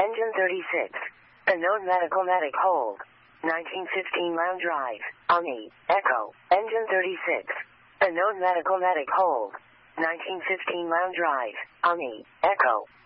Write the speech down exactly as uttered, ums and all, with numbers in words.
Engine thirty-six. Unknown medical medic hold. nineteen fifteen Lounge Drive. Omni. Echo. Engine thirty-six. Unknown medical medic hold. nineteen fifteen Lounge Drive. Omni. Echo.